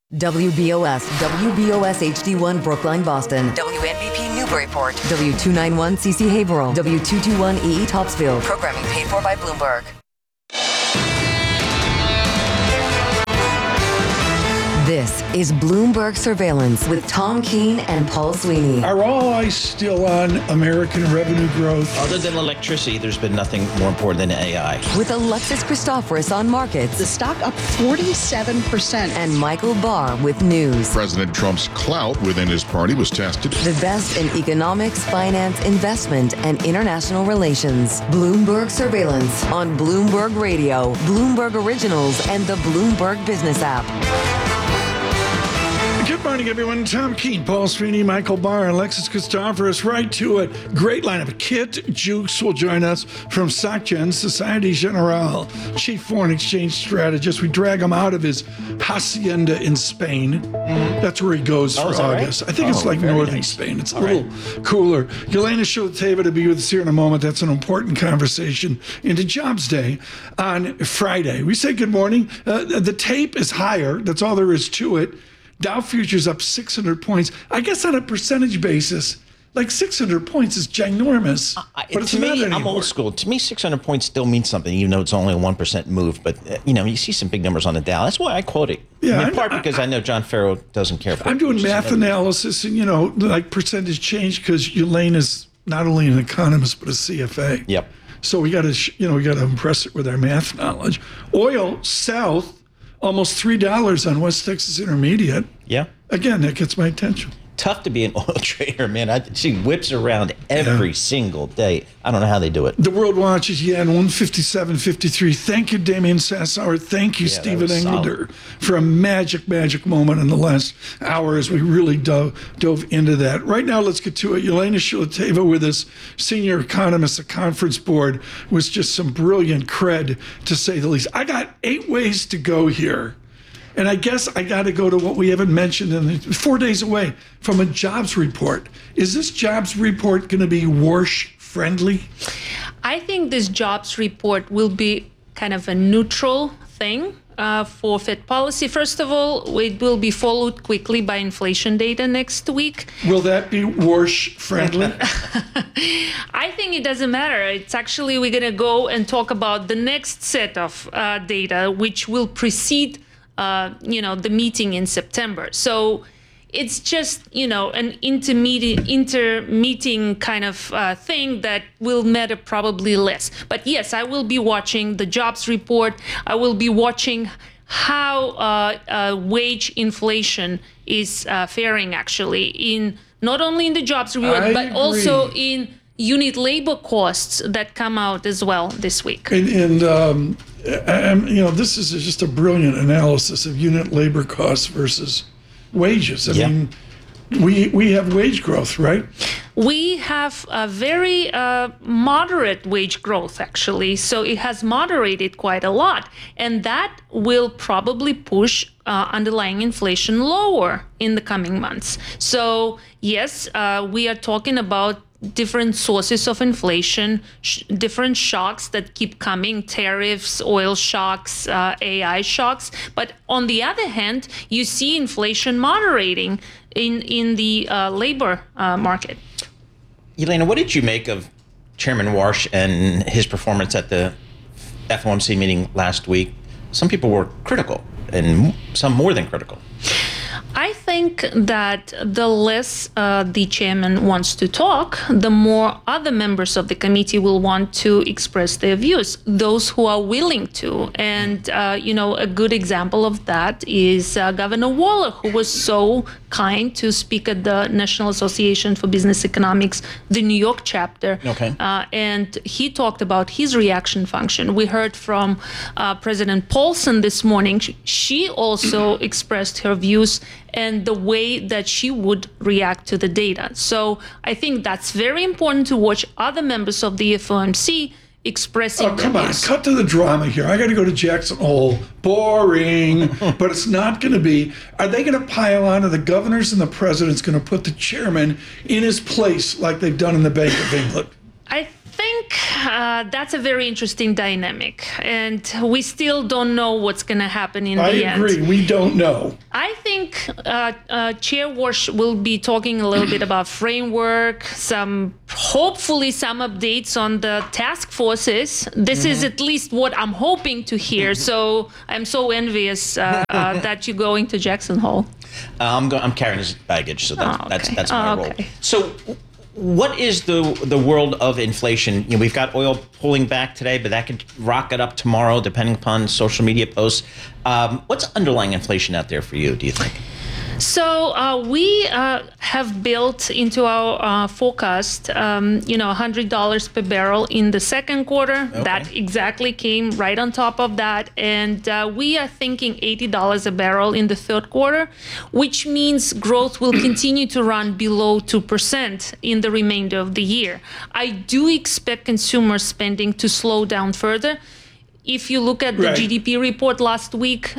WBOS HD1 Brookline, Boston. WNBP Newburyport. W291 CC Haverhill. W221 EE Topsfield. Programming paid for by Bloomberg. This is Bloomberg Surveillance with Tom Keene and Paul Sweeney. Are all eyes still on American revenue growth? Other than electricity, there's been nothing more important than AI. With Alexis Christoforous on markets. The stock up 47%. And Michael Barr with news. President Trump's clout within his party was tested. The best in economics, finance, investment, and international relations. Bloomberg Surveillance on Bloomberg Radio, Bloomberg Originals, and the Bloomberg Business app. Good morning, everyone. Tom Keene, Paul Sweeney, Michael Barr, Alexis Christoforous. Right to it. Great lineup. Kit Jukes will join us from SocGen, Societe Generale, Chief Foreign Exchange Strategist. We drag him out of his hacienda in Spain. That's where he goes for August. Right? I think it's like northern Spain. It's a little cooler. Yelena Sholoteva to be with us here in a moment. That's an important conversation into Jobs Day on Friday. We say good morning. The tape is higher. That's all there is to it. Dow futures up 600 points. I guess on a percentage basis, like 600 points is ginormous. But it's not anymore. I'm old school. To me, 600 points still means something, even though it's only a 1% move. But, you see some big numbers on the Dow. That's why I quote it. Yeah, in part because I know John Farrow doesn't care for it. I'm doing math analysis and, like percentage change because Yelena's not only an economist, but a CFA. Yep. So we got to impress it with our math knowledge. Oil south. Almost $3 on West Texas Intermediate. Yeah. Again, that gets my attention. Tough to be an oil trader, man. She whips around every single day. I don't know how they do it. The world watches yen 157.53. Thank you, Damien Sassower. Thank you, Stephen Englander, for a magic moment in the last hour as we really dove into that. Right now, let's get to it. Yelena Sholoteva with us, senior economist at Conference Board, was just some brilliant cred, to say the least. I got 8 ways to go here. And I guess I got to go to what we haven't mentioned 4 days away from a jobs report. Is this jobs report going to be Warsh friendly? I think this jobs report will be kind of a neutral thing for Fed policy. First of all, it will be followed quickly by inflation data next week. Will that be Warsh friendly? I think it doesn't matter. It's actually, we're going to go and talk about the next set of data, which will precede the meeting in September. So it's just, an inter-meeting kind of thing that will matter probably less. But yes, I will be watching the jobs report. I will be watching how wage inflation is faring actually in not only in the jobs report, but also in unit labor costs that come out as well this week. And this is just a brilliant analysis of unit labor costs versus wages. I mean, we have wage growth, right? We have a very moderate wage growth, actually. So it has moderated quite a lot. And that will probably push underlying inflation lower in the coming months. So, yes, we are talking about different sources of inflation, different shocks that keep coming, tariffs, oil shocks, AI shocks. But on the other hand, you see inflation moderating in the labor market. Yelena, what did you make of Chairman Warsh and his performance at the FOMC meeting last week? Some people were critical, and some more than critical. I think that the less the chairman wants to talk, the more other members of the committee will want to express their views, those who are willing to. And, a good example of that is Governor Waller, who was so kind to speak at the National Association for Business Economics, the New York chapter. Okay. And he talked about his reaction function. We heard from President Paulson this morning. She also expressed her views and the way that she would react to the data. So I think that's very important to watch other members of the FOMC expressing their come on, views. cut to the drama here. I got to go to Jackson Hole. Boring, but it's not going to be. Are they going to pile on, or the governors and the president's going to put the chairman in his place like they've done in the Bank of England? I think that's a very interesting dynamic, and we still don't know what's going to happen in the end. I agree. We don't know. I think think Chair Walsh will be talking a little bit about framework, hopefully some updates on the task forces. This is at least what I'm hoping to hear. So I'm so envious that you're going to Jackson Hole. I'm carrying his baggage, so that's my role. Okay. So, what is the world of inflation? You know, we've got oil pulling back today, but that could rocket up tomorrow, depending upon social media posts. What's underlying inflation out there for you, do you think? So we have built into our forecast, $100 per barrel in the second quarter. Okay. That exactly came right on top of that. And we are thinking $80 a barrel in the third quarter, which means growth will continue to run below 2% in the remainder of the year. I do expect consumer spending to slow down further. If you look at the GDP report last week,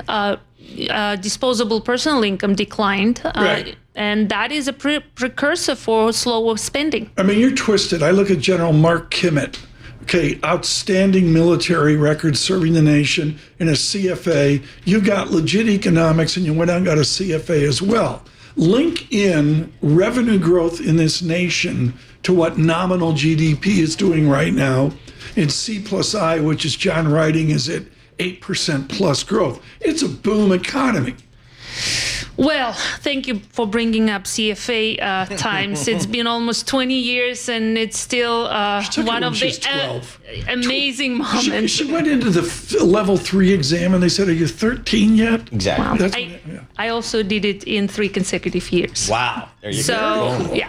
disposable personal income declined, and that is a precursor for slower spending. I mean, you're twisted. I look at General Mark Kimmett, outstanding military record serving the nation in a CFA. You got legit economics, and you went out and got a CFA as well. Link in revenue growth in this nation to what nominal GDP is doing right now in C+I, which is John writing, is at 8% plus growth. It's a boom economy. Well, thank you for bringing up CFA times. It's been almost 20 years, and it's still one of the amazing moments. She went into the level 3 exam, and they said, "Are you 13 yet?" Exactly. Wow. I also did it in 3 consecutive years. Wow. There you go. So, yeah.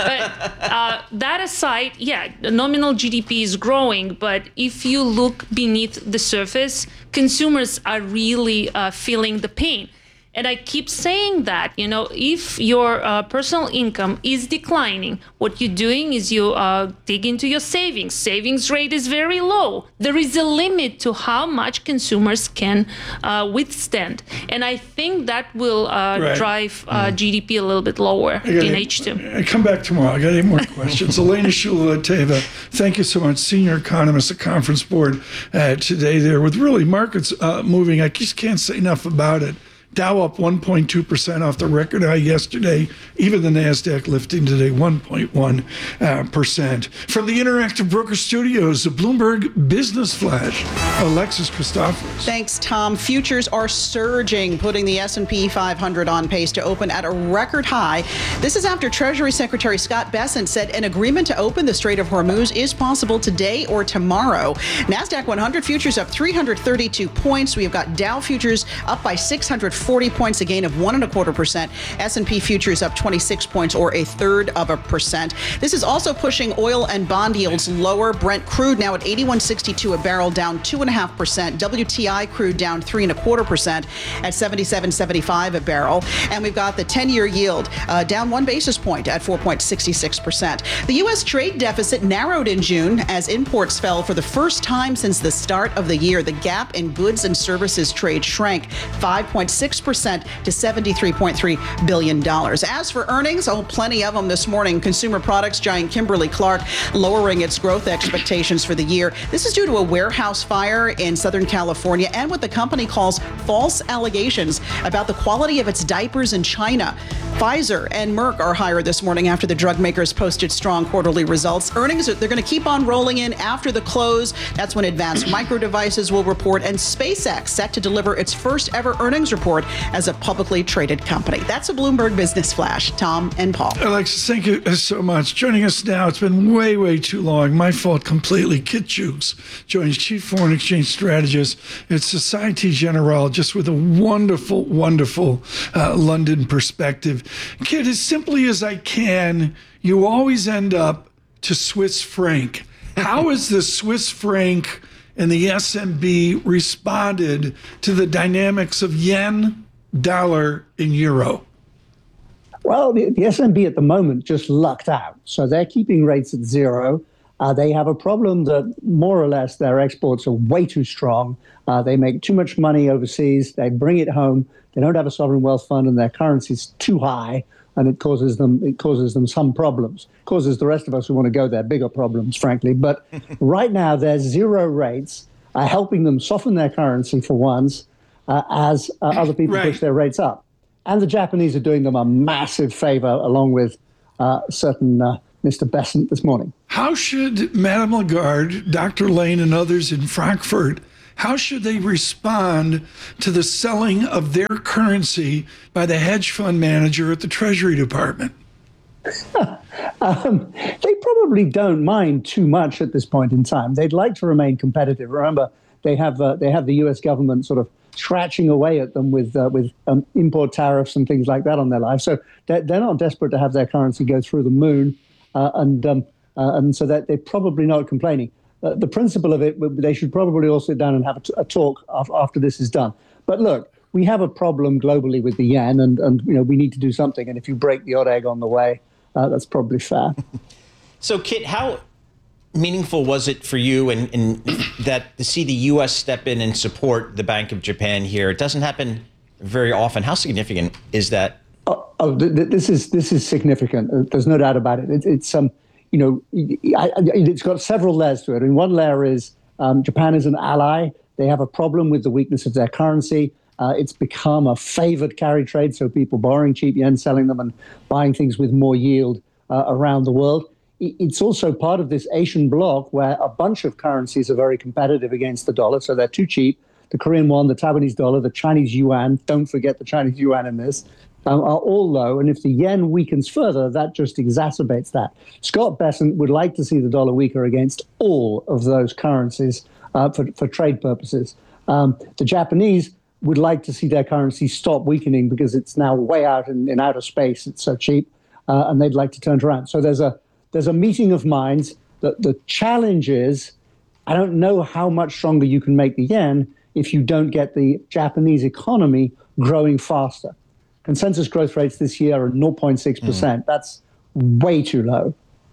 But that aside, nominal GDP is growing, but if you look beneath the surface, consumers are really feeling the pain. And I keep saying that, if your personal income is declining, what you're doing is you dig into your savings. Savings rate is very low. There is a limit to how much consumers can withstand. And I think that will drive GDP a little bit lower in H2. I come back tomorrow. I got 8 more questions. Elena Shula-Teva, thank you so much. Senior economist at Conference Board today there with really markets moving. I just can't say enough about it. Dow up 1.2% off the record high yesterday. Even the NASDAQ lifting today 1.1%. From the Interactive Broker Studios, the Bloomberg Business Flash, Alexis Christoforous. Thanks, Tom. Futures are surging, putting the S&P 500 on pace to open at a record high. This is after Treasury Secretary Scott Bessent said an agreement to open the Strait of Hormuz is possible today or tomorrow. NASDAQ 100 futures up 332 points. We've got Dow futures up by 640 points, a gain of 1.25%. S&P futures up 26 points, or 0.33%. This is also pushing oil and bond yields lower. Brent crude now at $81.62 a barrel, down 2.5%. WTI crude down 3.25% at $77.75 a barrel. And we've got the 10-year yield down 1 basis point at 4.66%. The U.S. trade deficit narrowed in June as imports fell for the first time since the start of the year. The gap in goods and services trade shrank 5.6% to $73.3 billion. As for earnings, plenty of them this morning. Consumer products giant Kimberly-Clark lowering its growth expectations for the year. This is due to a warehouse fire in Southern California and what the company calls false allegations about the quality of its diapers in China. Pfizer and Merck are higher this morning after the drug makers posted strong quarterly results. Earnings, they're going to keep on rolling in after the close. That's when Advanced Micro Devices will report, and SpaceX set to deliver its first ever earnings report as a publicly traded company. That's a Bloomberg Business Flash. Tom and Paul. Alexis, thank you so much. Joining us now, it's been way, way too long. My fault completely. Kit Jukes joins Chief Foreign Exchange Strategist at Societe Generale, just with a wonderful, wonderful London perspective. Kit, as simply as I can, you always end up to Swiss franc. How is the Swiss franc and the SMB responded to the dynamics of yen, dollar, and euro? Well, the SMB at the moment just lucked out. So they're keeping rates at zero. They have a problem that more or less their exports are way too strong. They make too much money overseas. They bring it home. They don't have a sovereign wealth fund, and their currency is too high, and it causes them some problems. It causes the rest of us who want to go there bigger problems, frankly. But right now, their zero rates are helping them soften their currency for once, as other people push their rates up. And the Japanese are doing them a massive favor, along with certain Mr. Bessent this morning. How should Madame Lagarde, Dr. Lane, and others in Frankfurt, how should they respond to the selling of their currency by the hedge fund manager at the Treasury Department? They probably don't mind too much at this point in time. They'd like to remain competitive. Remember, they have the U.S. government sort of scratching away at them with import tariffs and things like that on their lives. So they're not desperate to have their currency go through the moon, and so that they're probably not complaining. The principle of it, they should probably all sit down and have a talk after this is done. But look, we have a problem globally with the yen, and we need to do something. And if you break the odd egg on the way, that's probably fair. So, Kit, how meaningful was it for you and that to see the U.S. step in and support the Bank of Japan here? It doesn't happen very often. How significant is that? This is significant. There's no doubt about it. It's got several layers to it. And one layer is Japan is an ally. They have a problem with the weakness of their currency. It's become a favored carry trade, so people borrowing cheap yen, selling them, and buying things with more yield around the world. It's also part of this Asian bloc where a bunch of currencies are very competitive against the dollar, so they're too cheap. The Korean won, the Taiwanese dollar, the Chinese yuan, don't forget the Chinese yuan in this, are all low. And if the yen weakens further, that just exacerbates that. Scott Bessent would like to see the dollar weaker against all of those currencies for trade purposes. The Japanese would like to see their currency stop weakening because it's now way out in outer space. It's so cheap, and they'd like to turn it around. So there's a meeting of minds. The challenge is, I don't know how much stronger you can make the yen if you don't get the Japanese economy growing faster. Consensus growth rates this year are 0.6%. That's way too low.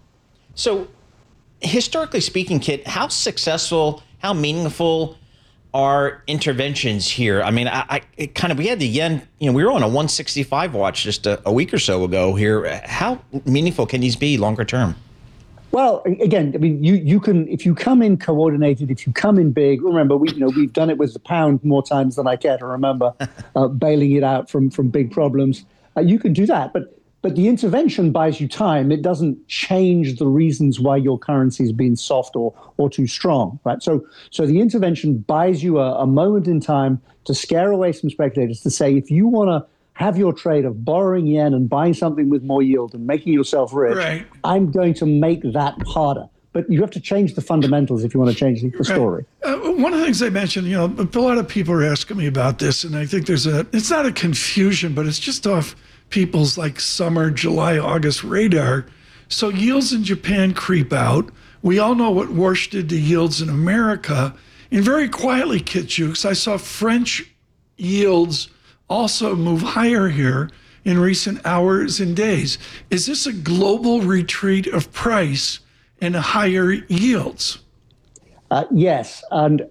So, historically speaking, Kit, how successful, how meaningful are interventions here? I mean, we had the yen, we were on a 165 watch just a week or so ago here. How meaningful can these be longer term? Well, again, I mean, you can, if you come in coordinated, if you come in big. Remember, we've done it with the pound more times than I care to remember, bailing it out from big problems. You can do that, but the intervention buys you time. It doesn't change the reasons why your currency has been soft or too strong, right? So the intervention buys you a moment in time to scare away some speculators, to say, if you want to have your trade of borrowing yen and buying something with more yield and making yourself rich, right, I'm going to make that harder. But you have to change the fundamentals if you want to change the story. One of the things I mentioned, a lot of people are asking me about this, and I think it's not a confusion, but it's just off people's summer, July, August radar. So yields in Japan creep out. We all know what Warsh did to yields in America. And very quietly, Kit Jukes, I saw French yields also move higher here in recent hours and days. Is this a global retreat of price and higher yields? Yes, and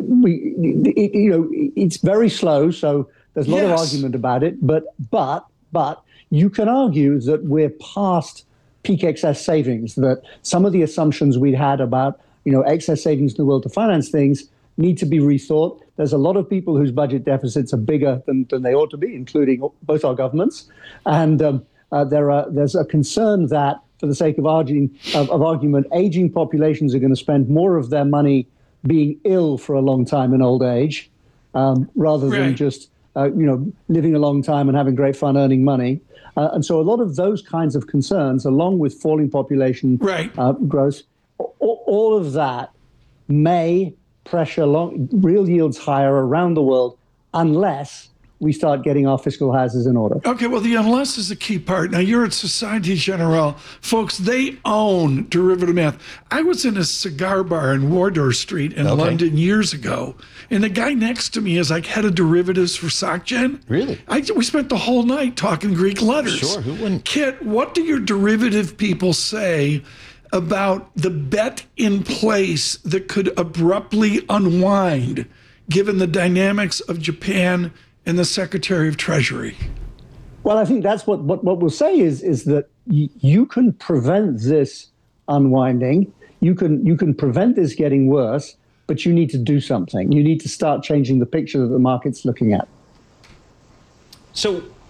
it's very slow, so there's a lot of argument about it. But you can argue that we're past peak excess savings. That some of the assumptions we'd had about excess savings in the world to finance things need to be rethought. There's a lot of people whose budget deficits are bigger than they ought to be, including both our governments. And there's a concern that, for the sake of argument, aging populations are going to spend more of their money being ill for a long time in old age, rather than just living a long time and having great fun earning money. And so a lot of those kinds of concerns, along with falling population growth, all of that may pressure real yields higher around the world unless we start getting our fiscal houses in order. Okay, well, the unless is the key part. Now, you're at Societe Generale. Folks, they own derivative math. I was in a cigar bar in Wardour Street in London years ago, and the guy next to me is head of derivatives for SocGen. Really? We spent the whole night talking Greek letters. Sure, who wouldn't? Kit, what do your derivative people say about the bet in place that could abruptly unwind given the dynamics of Japan and the Secretary of Treasury? Well, I think that's what we'll say is that you can prevent this unwinding. You can prevent this getting worse, but you need to do something. You need to start changing the picture that the market's looking at. So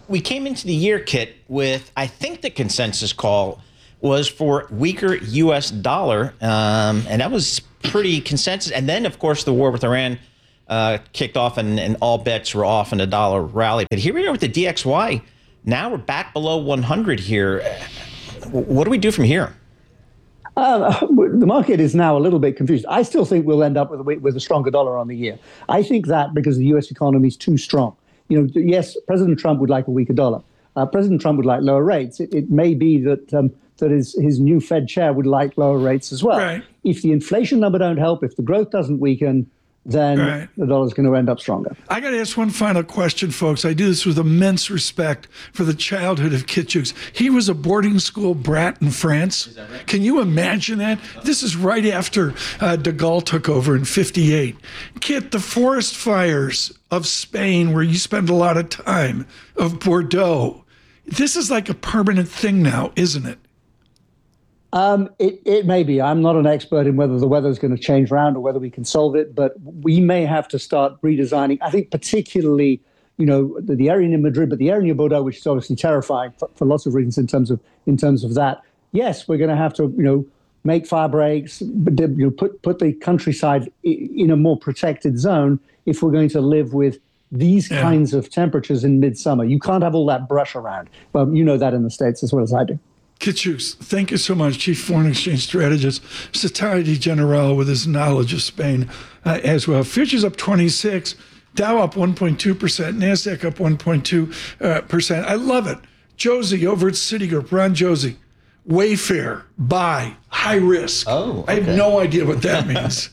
we came into the year, Kit, with, I think the consensus call was for weaker U.S. dollar, and that was pretty consensus. And then, of course, the war with Iran kicked off, and all bets were off, and the dollar rallied. But here we are with the DXY. Now we're back below 100 here. What do we do from here? The market is now a little bit confused. I still think we'll end up with a stronger dollar on the year. I think that because the U.S. economy is too strong. Yes, President Trump would like a weaker dollar. President Trump would like lower rates. It may be that his new Fed chair would like lower rates as well. Right. If the inflation number don't help, if the growth doesn't weaken, then the dollar's going to end up stronger. I got to ask one final question, folks. I do this with immense respect for the childhood of Kit Jukes. He was a boarding school brat in France. Is that right? Can you imagine that? This is right after de Gaulle took over in 58. Kit, the forest fires of Spain, where you spend a lot of time, of Bordeaux, this is like a permanent thing now, isn't it? It may be. I'm not an expert in whether the weather's going to change around or whether we can solve it, but we may have to start redesigning. I think particularly, the area near Madrid, but the area near Bordeaux, which is obviously terrifying for lots of reasons in terms of that. Yes, we're going to have to, make fire breaks, put the countryside in a more protected zone if we're going to live with these kinds of temperatures in midsummer. You can't have all that brush around. Well, you know that in the States as well as I do. Kit Jukes, thank you so much, Chief Foreign Exchange Strategist, Societe Generale, with his knowledge of Spain as well. Futures up 26, Dow up 1.2%, NASDAQ up 1.2%. I love it. Josie over at Citigroup, Ron Josie, Wayfair, buy, high risk. Oh, okay. I have no idea what that means.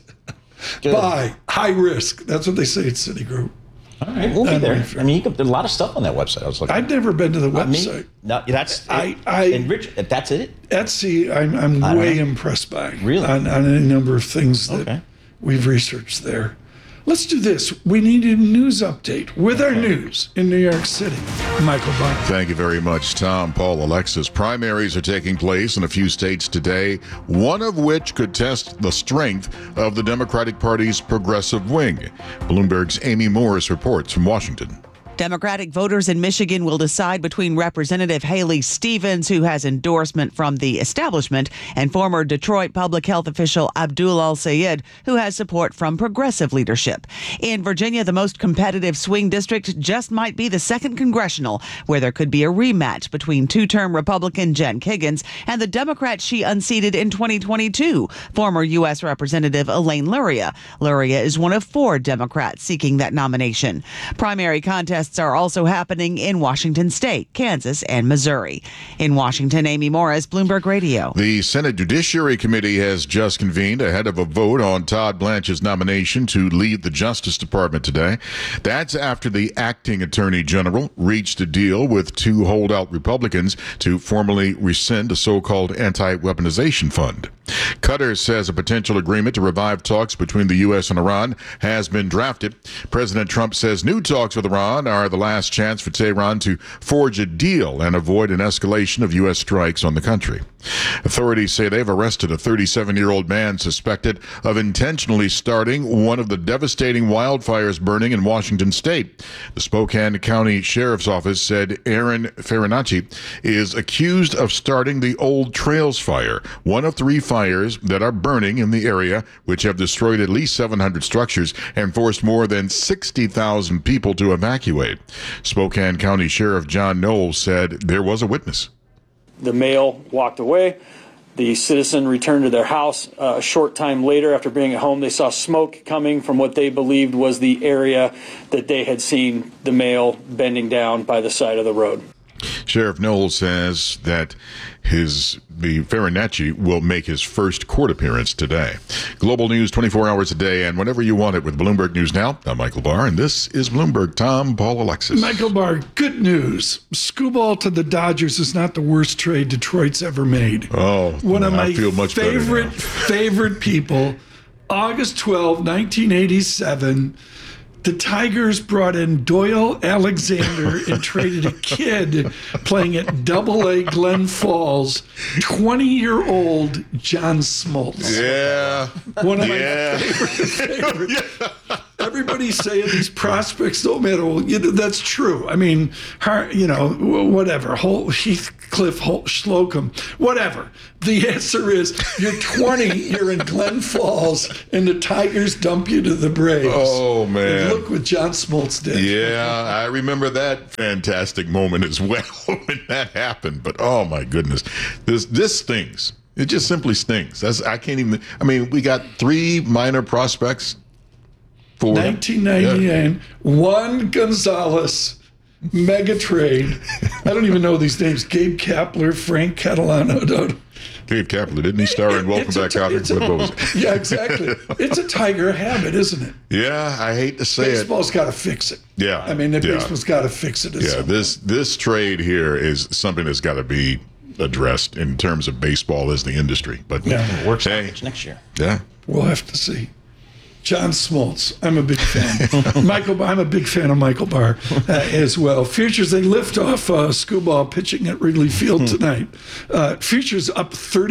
Buy, high risk. That's what they say at Citigroup. All right, we'll be there. I mean, there's a lot of stuff on that website. I was looking. I've never been to the website. No, that's and Rich, that's it. Etsy, I'm way impressed by. Really? On any number of things that we've researched there. Let's do this. We need a news update with our news in New York City. Michael Barr. Thank you very much, Tom, Paul, Alexis. Primaries are taking place in a few states today, one of which could test the strength of the Democratic Party's progressive wing. Bloomberg's Amy Morris reports from Washington. Democratic voters in Michigan will decide between Representative Haley Stevens, who has endorsement from the establishment, and former Detroit public health official Abdul Al-Sayed, who has support from progressive leadership. In Virginia, the most competitive swing district just might be the 2nd Congressional, where there could be a rematch between two-term Republican Jen Kiggans and the Democrat she unseated in 2022, former U.S. Representative Elaine Luria. Luria is one of 4 Democrats seeking that nomination. Primary contests are also happening in Washington State, Kansas, and Missouri. In Washington, Amy Morris, Bloomberg Radio. The Senate Judiciary Committee has just convened ahead of a vote on Todd Blanche's nomination to lead the Justice Department today. That's after the acting Attorney General reached a deal with 2 holdout Republicans to formally rescind a so-called anti-weaponization fund. Qatar says a potential agreement to revive talks between the U.S. and Iran has been drafted. President Trump says new talks with Iran are the last chance for Tehran to forge a deal and avoid an escalation of U.S. strikes on the country. Authorities say they've arrested a 37-year-old man suspected of intentionally starting one of the devastating wildfires burning in Washington state. The Spokane County Sheriff's Office said Aaron Farinacci is accused of starting the Old Trails Fire, one of 3 fires that are burning in the area, which have destroyed at least 700 structures and forced more than 60,000 people to evacuate. Spokane County Sheriff John Knowles said there was a witness. The male walked away. The citizen returned to their house. A short time later, after being at home, they saw smoke coming from what they believed was the area that they had seen the male bending down by the side of the road. Sheriff Knowles says that the Farinacci will make his first court appearance today. Global news 24 hours a day and whenever you want it with Bloomberg News Now. I'm Michael Barr, and this is Bloomberg. Tom, Paul, Alexis. Michael Barr, good news. Skubal to the Dodgers is not the worst trade Detroit's ever made. Oh, one of my favorite people, August 12, 1987. The Tigers brought in Doyle Alexander and traded a kid playing at Double-A Glen Falls, 20-year-old John Smoltz. Yeah. One of my favorite. everybody's saying these prospects don't matter. Well, that's true. I mean, whatever. Heathcliff, Slocum, whatever. The answer is you're 20, you're in Glen Falls, and the Tigers dump you to the Braves. Oh, man. And look what John Smoltz did. Yeah, I remember that fantastic moment as well when that happened. But, oh, my goodness. This stings. It just simply stings. We got 3 minor prospects for 1999, Juan Gonzalez, mega trade. I don't even know these names. Gabe Kapler, Frank Catalano. Gabe Kapler, didn't he star in Welcome Back, Kotter? Yeah, exactly. It's a Tiger habit, isn't it? Yeah, I hate to say Baseball's got to fix it. Yeah. I mean, baseball's got to fix it. This trade here is something that's got to be addressed in terms of baseball as the industry. But it works out next year. Yeah. We'll have to see. John Smoltz, I'm a big fan. I'm a big fan of Michael Barr as well. Futures, they lift off Skubal pitching at Wrigley Field tonight. Futures up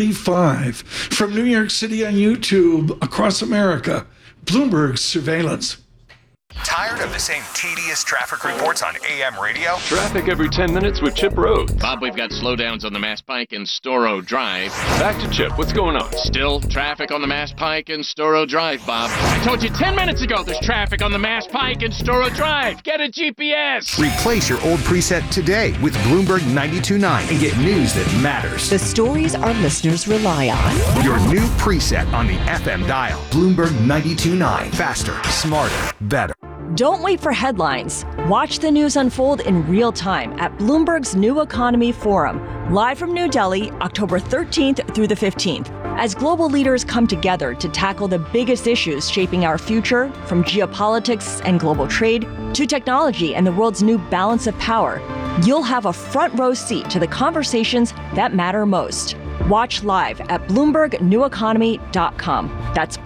35 from New York City on YouTube across America. Bloomberg surveillance. Tired of the same tedious traffic reports on AM radio? Traffic every 10 minutes with Chip Rhodes. Bob, we've got slowdowns on the Mass Pike and Storrow Drive. Back to Chip. What's going on? Still traffic on the Mass Pike and Storrow Drive, Bob. I told you 10 minutes ago there's traffic on the Mass Pike and Storrow Drive. Get a GPS. Replace your old preset today with Bloomberg 92.9 and get news that matters. The stories our listeners rely on. Your new preset on the FM dial. Bloomberg 92.9. Faster, smarter, better. Don't wait for headlines. Watch the news unfold in real time at Bloomberg's New Economy Forum, live from New Delhi, October 13th through the 15th, as global leaders come together to tackle the biggest issues shaping our future, from geopolitics and global trade to technology and the world's new balance of power. You'll have a front row seat to the conversations that matter most. Watch live at BloombergNewEconomy.com. That's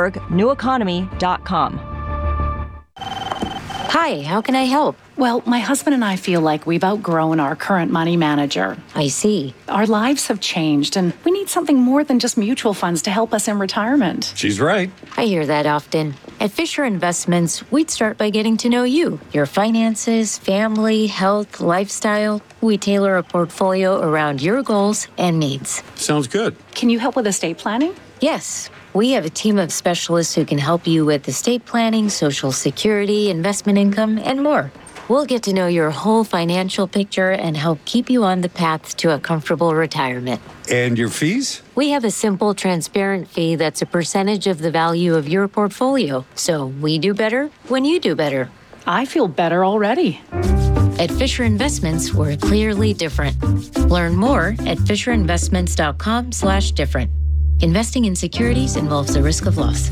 BloombergNewEconomy.com. Hi, how can I help? Well, my husband and I feel like we've outgrown our current money manager. I see. Our lives have changed, and we need something more than just mutual funds to help us in retirement. She's right. I hear that often. At Fisher Investments, we'd start by getting to know you, your finances, family, health, lifestyle. We tailor a portfolio around your goals and needs. Sounds good. Can you help with estate planning? Yes. We have a team of specialists who can help you with estate planning, Social Security, investment income, and more. We'll get to know your whole financial picture and help keep you on the path to a comfortable retirement. And your fees? We have a simple, transparent fee that's a percentage of the value of your portfolio. So we do better when you do better. I feel better already. At Fisher Investments, we're clearly different. Learn more at FisherInvestments.com/different. Investing in securities involves a risk of loss.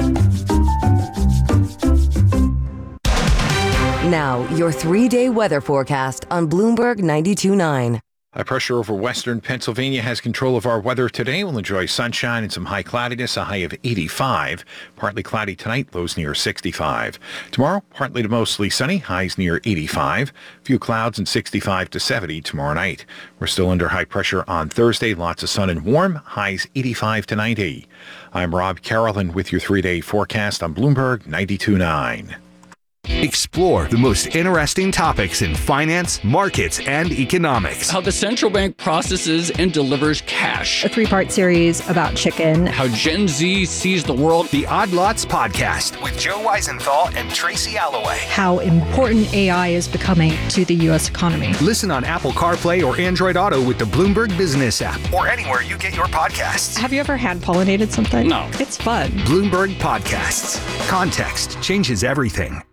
Now, your 3-day weather forecast on Bloomberg 92.9. High pressure over western Pennsylvania has control of our weather today. We'll enjoy sunshine and some high cloudiness, a high of 85. Partly cloudy tonight, lows near 65. Tomorrow, partly to mostly sunny, highs near 85. Few clouds and 65 to 70 tomorrow night. We're still under high pressure on Thursday. Lots of sun and warm, highs 85 to 90. I'm Rob Carolyn with your 3-day forecast on Bloomberg 92.9. Explore the most interesting topics in finance, markets, and economics. How the central bank processes and delivers cash. A 3-part series about chicken. How Gen Z sees the world. The Odd Lots Podcast with Joe Weisenthal and Tracy Alloway. How important AI is becoming to the U.S. economy. Listen on Apple CarPlay or Android Auto with the Bloomberg Business app or anywhere you get your podcasts. Have you ever hand pollinated something? No. It's fun. Bloomberg Podcasts. Context changes everything.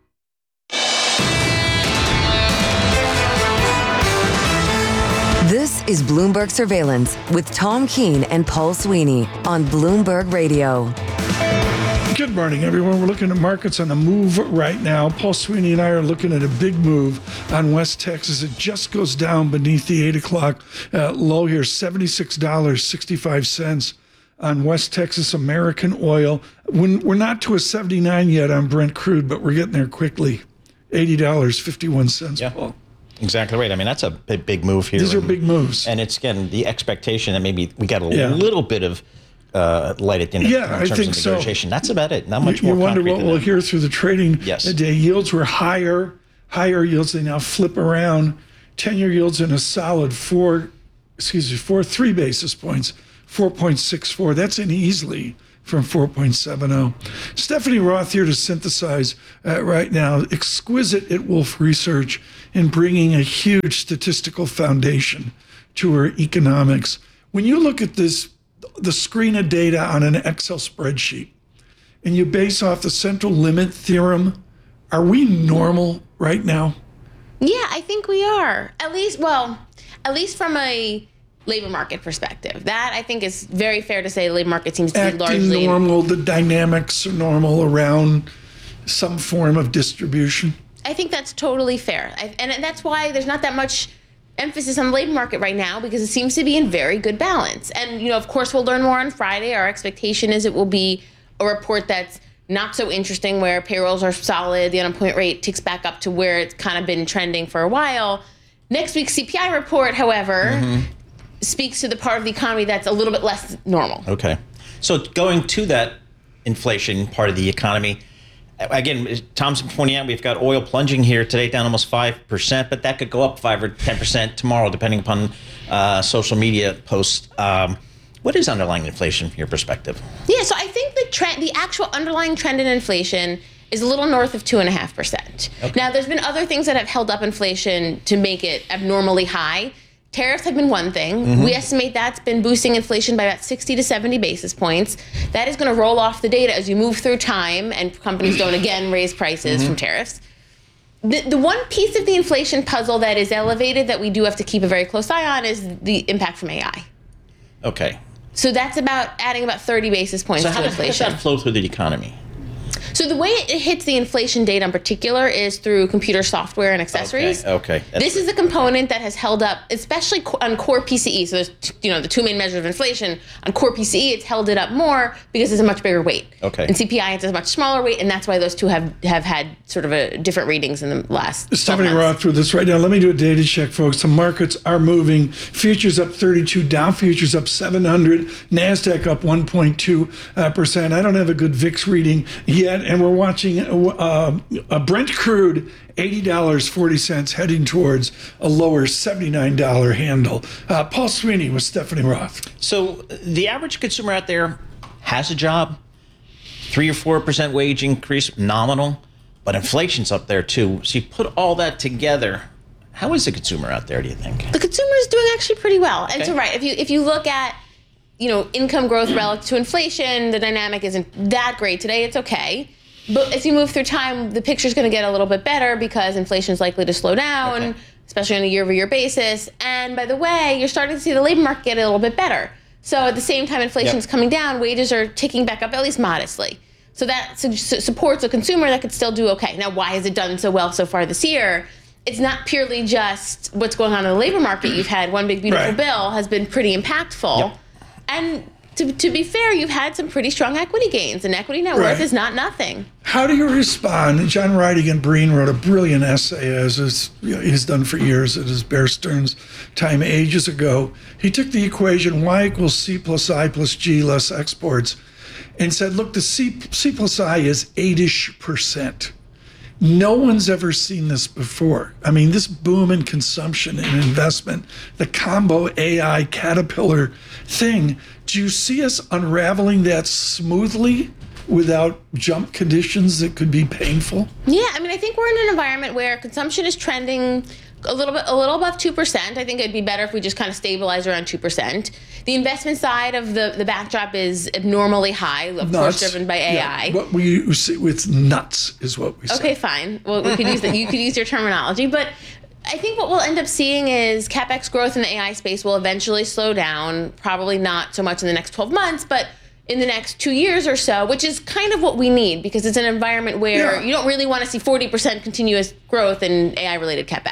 This is Bloomberg Surveillance with Tom Keene and Paul Sweeney on Bloomberg Radio. Good morning, everyone. We're looking at markets on the move right now. Paul Sweeney and I are looking at a big move on West Texas. It just goes down beneath the 8 o'clock low here, $76.65 on West Texas American oil. We're not to a 79 yet on Brent crude, but we're getting there quickly. $80.51, yeah. Paul. Exactly right. I mean, that's a big move here. These are big moves. And it's, again, the expectation that maybe we got a little bit of light at the end in terms I think of negotiation. That's about it. Not much more. You wonder concrete what than we'll that. hear through the trading day. Yields were higher yields. They now flip around. 10-year yields in a solid 3 basis points, 4.64. That's in easily from 4.70. Stephanie Roth here to synthesize right now. Exquisite at Wolf Research in bringing a huge statistical foundation to her economics. When you look at this, the screen of data on an Excel spreadsheet, and you base off the central limit theorem, are we normal right now? Yeah, I think we are. At least from a labor market perspective. That, I think, is very fair to say. The labor market seems to be largely normal. The dynamics are normal around some form of distribution. I think that's totally fair. And that's why there's not that much emphasis on the labor market right now, because it seems to be in very good balance. And, of course, we'll learn more on Friday. Our expectation is it will be a report that's not so interesting, where payrolls are solid, the unemployment rate ticks back up to where it's kind of been trending for a while. Next week's CPI report, however, speaks to the part of the economy that's a little bit less normal. Okay. So going to that inflation part of the economy, again, Tom's pointing out we've got oil plunging here today, down almost 5%, but that could go up 5 or 10% tomorrow, depending upon social media posts. What is underlying inflation from your perspective? Yeah, so I think the actual underlying trend in inflation is a little north of 2.5%. Okay. Now, there's been other things that have held up inflation to make it abnormally high. Tariffs have been one thing. We estimate that's been boosting inflation by about 60 to 70 basis points. That is going to roll off the data as you move through time and companies don't again raise prices from tariffs. The one piece of the inflation puzzle that is elevated that we do have to keep a very close eye on is the impact from AI. Okay. So that's adding about 30 basis points to inflation. How does that flow through the economy? So the way it hits the inflation data in particular is through computer software and accessories. Okay. This is a component that has held up, especially on core PCE. So there's, the two main measures of inflation. On core PCE, it's held it up more because it's a much bigger weight. Okay. And CPI, it's a much smaller weight, and that's why those two have had sort of different readings in the last Stephanie Roth through this right now. Let me do a data check, folks. The markets are moving. Futures up 32, Dow futures up 700, NASDAQ up 1.2%. I don't have a good VIX reading yet, and we're watching a Brent crude, $80.40, heading towards a lower $79 handle. Paul Sweeney with Stephanie Roth. So the average consumer out there has a job, 3 or 4% wage increase, nominal, but inflation's up there too. So you put all that together, how is the consumer out there, do you think? The consumer is doing actually pretty well. Okay. And so, right, if you look at income growth relative to inflation, the dynamic isn't that great today. It's okay. But as you move through time, the picture's going to get a little bit better because inflation is likely to slow down, especially on a year-over-year basis. And by the way, you're starting to see the labor market get a little bit better. So at the same time inflation is coming down, wages are ticking back up, at least modestly. So that supports a consumer that could still do okay. Now, why has it done so well so far this year? It's not purely just what's going on in the labor market. You've had one big, beautiful bill has been pretty impactful. And to be fair, you've had some pretty strong equity gains, and equity net worth is not nothing. How do you respond? John Reidigan Breen wrote a brilliant essay, as he's done for years. It is Bear Stearns' time ages ago. He took the equation Y equals C plus I plus G less exports and said, look, the C plus I is 8-ish%. No one's ever seen this before. I mean, this boom in consumption and investment, the combo AI caterpillar thing, do you see us unraveling that smoothly without jump conditions that could be painful? Yeah, I mean, I think we're in an environment where consumption is trending a little above 2%. I think it'd be better if we just kind of stabilize around 2%. The investment side of the backdrop is abnormally high, of course, driven by AI. Yeah, what we say with nuts is what we say. Okay, fine. Well, we could use that. You could use your terminology, but I think what we'll end up seeing is CapEx growth in the AI space will eventually slow down. Probably not so much in the next 12 months, but in the next 2 years or so, which is kind of what we need because it's an environment where you don't really want to see 40% continuous growth in AI-related CapEx.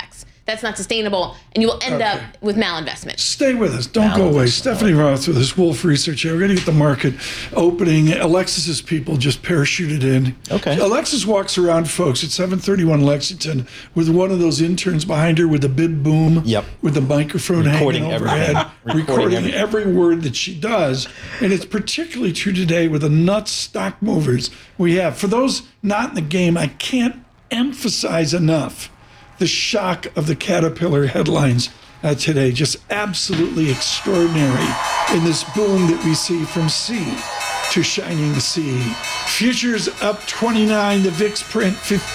that's not sustainable, and you will end up with malinvestment. Stay with us. Don't go away. Stephanie Roth with this Wolf Research here. We're going to get the market opening. Alexis's people just parachuted in. Okay. Alexis walks around, folks, at 731 Lexington with one of those interns behind her with a big boom. Yep. With the microphone Recording hanging overhead. Recording every word that she does. And it's particularly true today with the nuts stock movers we have. For those not in the game, I can't emphasize enough the shock of the Caterpillar headlines today. Just absolutely extraordinary in this boom that we see from sea to shining sea. Futures up 29, the VIX print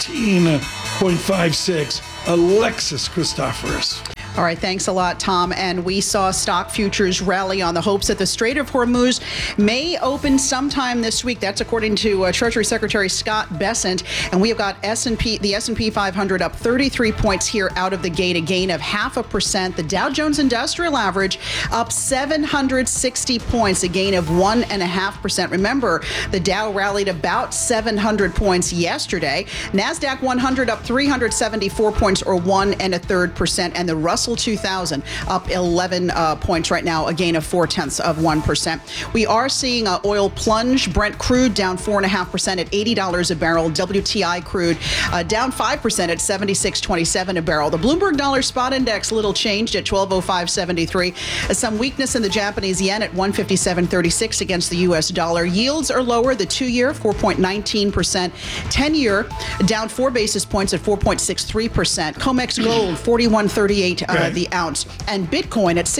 15.56. Alexis Christoforous. All right, thanks a lot, Tom. And we saw stock futures rally on the hopes that the Strait of Hormuz may open sometime this week. That's according to Treasury Secretary Scott Bessent. And we have got the S&P 500 up 33 points here out of the gate, a gain of 0.5%. The Dow Jones Industrial Average up 760 points, a gain of 1.5%. Remember, the Dow rallied about 700 points yesterday. NASDAQ 100 up 374 points, or 1.33%. And the Russell 2000 up 11 points right now, a gain of 0.4%. We are seeing oil plunge. Brent crude down 4.5% at $80 a barrel. WTI crude down 5% at $76.27 a barrel. The Bloomberg Dollar Spot Index little changed at 1205.73. Some weakness in the Japanese yen at 157.36 against the U.S. dollar. Yields are lower. The 2-year 4.19%. 10-year down 4 basis points at 4.63%. COMEX gold 41.38 the ounce, and Bitcoin at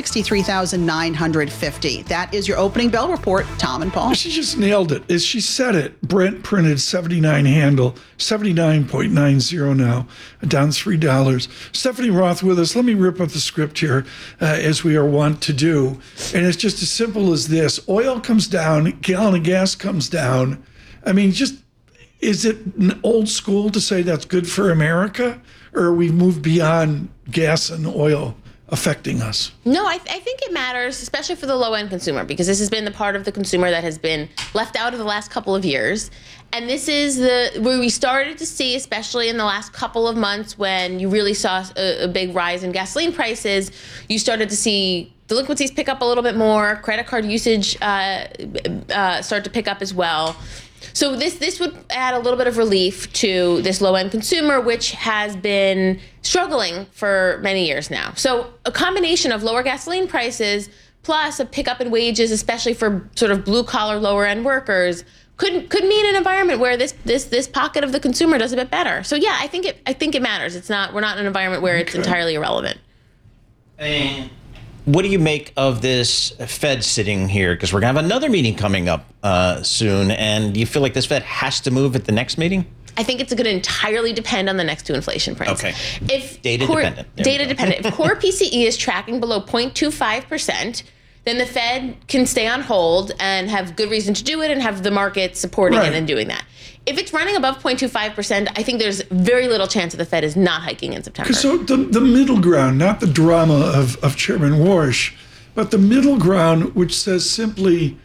63,950. That is your opening bell report, Tom and Paul. She just nailed it. As she said it, Brent printed 79 handle, 79.90 now, down $3. Stephanie Roth with us. Let me rip up the script here, as we are wont to do. And it's just as simple as this. Oil comes down, gallon of gas comes down. I mean, just, is it old school to say that's good for America? Or we've moved beyond gas and oil affecting us? No, I think it matters, especially for the low-end consumer, because this has been the part of the consumer that has been left out of the last couple of years. And this is where we started to see, especially in the last couple of months when you really saw a big rise in gasoline prices, you started to see delinquencies pick up a little bit more, credit card usage start to pick up as well. So this would add a little bit of relief to this low-end consumer, which has been struggling for many years now. So a combination of lower gasoline prices plus a pickup in wages, especially for sort of blue-collar, lower-end workers, could mean an environment where this pocket of the consumer does a bit better. So yeah, I think it matters. We're not in an environment where it's entirely irrelevant. And what do you make of this Fed sitting here? Because we're going to have another meeting coming up soon. And do you feel like this Fed has to move at the next meeting? I think it's going to entirely depend on the next two inflation prints. Okay. If data dependent. If core PCE is tracking below 0.25%, then the Fed can stay on hold and have good reason to do it and have the market supporting it and doing that. If it's running above 0.25%, I think there's very little chance that the Fed is not hiking in September. So the middle ground, not the drama of Chairman Warsh, but the middle ground, which says simply,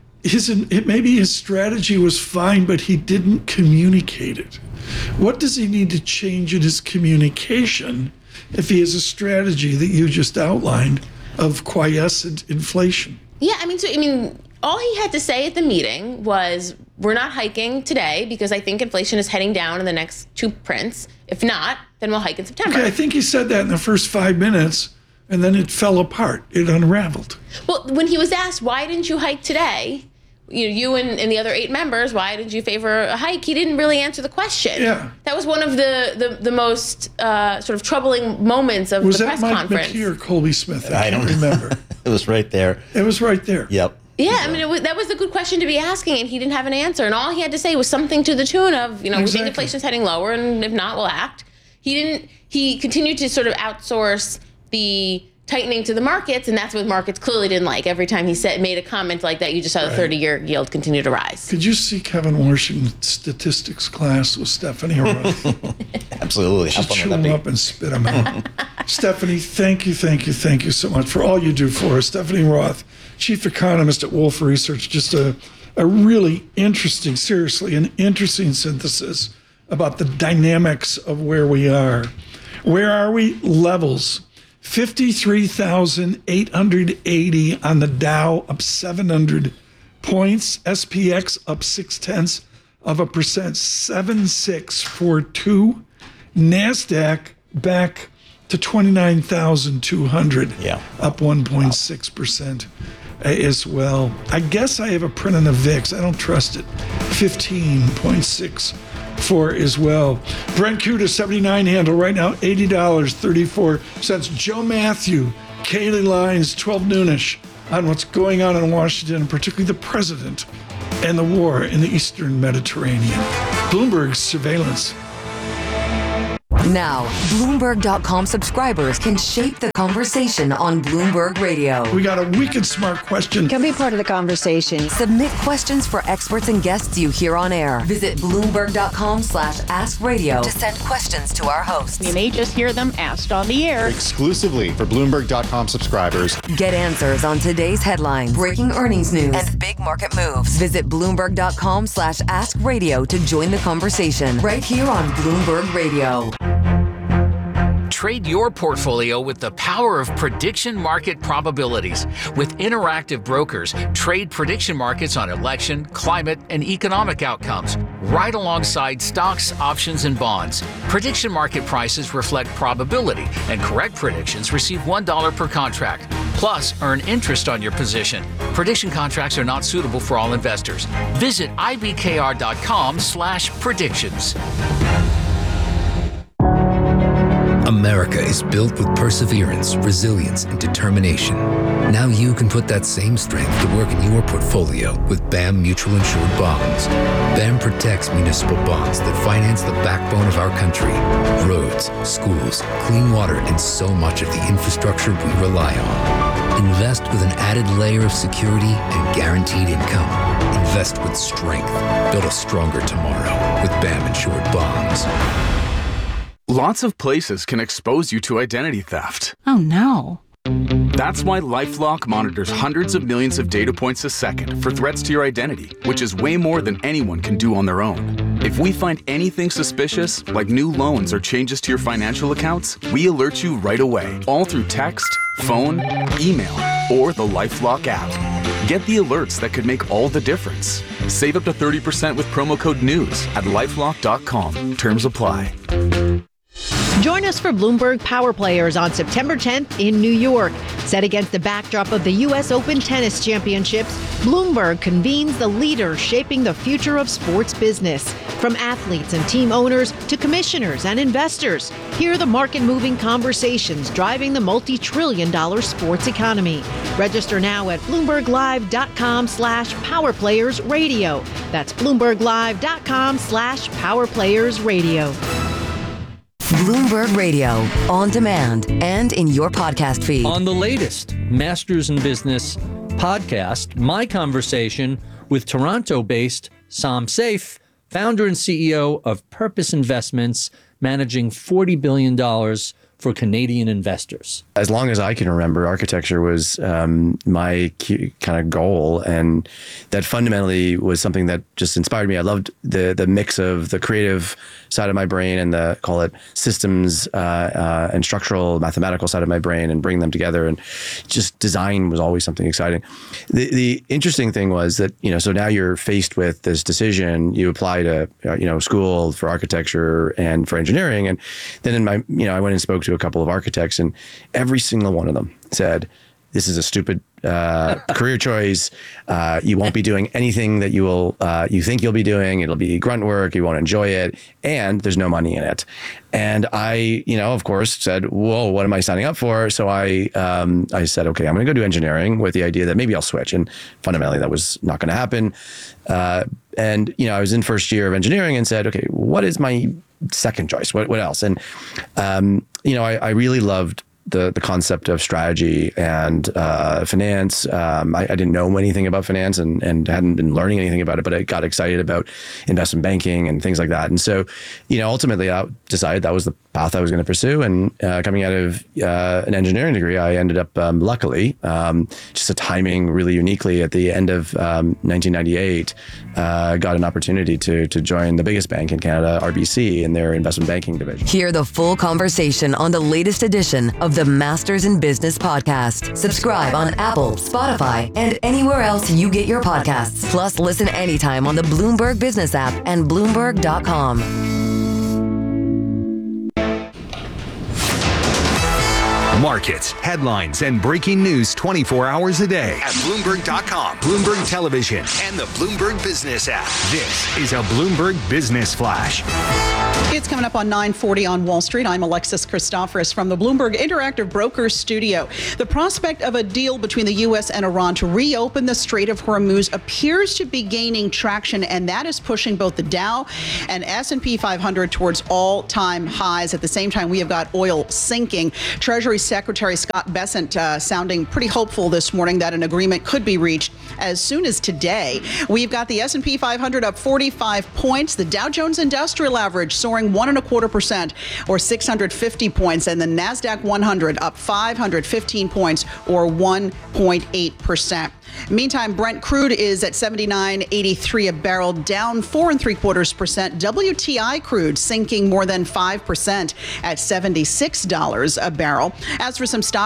maybe his strategy was fine, but he didn't communicate it. What does he need to change in his communication if he has a strategy that you just outlined of quiescent inflation? Yeah, I mean, all he had to say at the meeting was, we're not hiking today because I think inflation is heading down in the next two prints. If not, then we'll hike in September. Okay, I think he said that in the first 5 minutes, and then it fell apart. It unraveled. Well, when he was asked, why didn't you hike today? You and the other 8 members, why did you favor a hike? He didn't really answer the question. Yeah. That was one of the most sort of troubling moments of the press conference. Was that Mike McKee or Colby Smith? I don't remember. It was right there. It was right there. Yep. Yeah, I mean, that was a good question to be asking, and he didn't have an answer. And all he had to say was something to the tune of, we think inflation's heading lower, and if not, we'll act. He continued to sort of outsource the tightening to the markets, and that's what markets clearly didn't like. Every time he made a comment like that, you just saw the 30-year yield continue to rise. Could you see Kevin Warsh in statistics class with Stephanie Roth? Absolutely. Just chew them up and spit them out. Stephanie, thank you so much for all you do for us. Stephanie Roth, Chief Economist at Wolf Research, just a really interesting, seriously, an interesting synthesis about the dynamics of where we are. Where are we? Levels. 53,880 on the Dow, up 700 points. SPX up 0.6%, 7642. NASDAQ back to 29,200, up 1.6% as well. I guess I have a print on the VIX. I don't trust it. 15.64 as well. Brent Crude, 79 handle right now, $80.34. Joe Matthew, Kaylee Lines, 12 noonish on what's going on in Washington, particularly the president and the war in the Eastern Mediterranean. Bloomberg surveillance. Now, Bloomberg.com subscribers can shape the conversation on Bloomberg Radio. We got a wicked smart question. Can be part of the conversation. Submit questions for experts and guests you hear on air. Visit Bloomberg.com/AskRadio to send questions to our hosts. You may just hear them asked on the air. Exclusively for Bloomberg.com subscribers. Get answers on today's headlines, breaking earnings news, and big market moves. Visit Bloomberg.com/AskRadio to join the conversation right here on Bloomberg Radio. Trade your portfolio with the power of prediction market probabilities. With Interactive Brokers, trade prediction markets on election, climate, and economic outcomes, right alongside stocks, options, and bonds. Prediction market prices reflect probability, and correct predictions receive $1 per contract. Plus, earn interest on your position. Prediction contracts are not suitable for all investors. Visit ibkr.com/predictions. America is built with perseverance, resilience, and determination. Now you can put that same strength to work in your portfolio with BAM Mutual Insured Bonds. BAM protects municipal bonds that finance the backbone of our country. Roads, schools, clean water, and so much of the infrastructure we rely on. Invest with an added layer of security and guaranteed income. Invest with strength. Build a stronger tomorrow with BAM Insured Bonds. Lots of places can expose you to identity theft. Oh no. That's why LifeLock monitors hundreds of millions of data points a second for threats to your identity, which is way more than anyone can do on their own. If we find anything suspicious, like new loans or changes to your financial accounts, we alert you right away, all through text, phone, email, or the LifeLock app. Get the alerts that could make all the difference. Save up to 30% with promo code NEWS at LifeLock.com. Terms apply. Join us for Bloomberg Power Players on September 10th in New York. Set against the backdrop of the U.S. Open Tennis Championships, Bloomberg convenes the leaders shaping the future of sports business. From athletes and team owners to commissioners and investors, hear the market-moving conversations driving the multi-trillion-dollar sports economy. Register now at BloombergLive.com/PowerPlayersRadio. That's BloombergLive.com/PowerPlayersRadio. Bloomberg Radio, on demand and in your podcast feed. On the latest Masters in Business podcast, my conversation with Toronto-based Sam Saif, founder and CEO of Purpose Investments, managing $40 billion for Canadian investors. As long as I can remember, architecture was my kind of goal, and that fundamentally was something that just inspired me. I loved the mix of the creative side of my brain and the, call it, systems and structural mathematical side of my brain, and bring them together. And just design was always something exciting. The interesting thing was that, so now you're faced with this decision. You apply to, school for architecture and for engineering. And then in my, I went and spoke to a couple of architects, and every single one of them said, this is a stupid career choice. You won't be doing anything that you think you'll be doing. It'll be grunt work. You won't enjoy it. And there's no money in it. And I, of course, said, whoa, what am I signing up for? So I said, okay, I'm going to go do engineering with the idea that maybe I'll switch. And fundamentally, that was not going to happen. And I was in first year of engineering and said, okay, what is my second choice? What else? And, I really loved the concept of strategy and finance. I didn't know anything about finance and hadn't been learning anything about it, but I got excited about investment banking and things like that. And so, ultimately I decided that was the path I was going to pursue. And coming out of an engineering degree, I ended up, luckily, just a timing really uniquely at the end of 1998, got an opportunity to join the biggest bank in Canada, RBC, in their investment banking division. Hear the full conversation on the latest edition of the Masters in Business podcast. Subscribe on Apple, Spotify, and anywhere else you get your podcasts. Plus, listen anytime on the Bloomberg Business app and Bloomberg.com. Markets, headlines, and breaking news 24 hours a day at Bloomberg.com, Bloomberg Television, and the Bloomberg Business app. This is a Bloomberg Business Flash. It's coming up on 9:40 on Wall Street. I'm Alexis Christoforous from the Bloomberg Interactive Brokers studio. The prospect of a deal between the U.S. and Iran to reopen the Strait of Hormuz appears to be gaining traction, and that is pushing both the Dow and S&P 500 towards all-time highs. At the same time, we have got oil sinking. Treasury Secretary Scott Bessent sounding pretty hopeful this morning that an agreement could be reached as soon as today. We've got the S&P 500 up 45 points, the Dow Jones Industrial Average soaring 1.25% or 650 points, and the NASDAQ 100 up 515 points or 1.8%. Meantime, Brent crude is at $79.83 a barrel, down 4.75%. WTI crude sinking more than 5% at $76 a barrel. As for some stock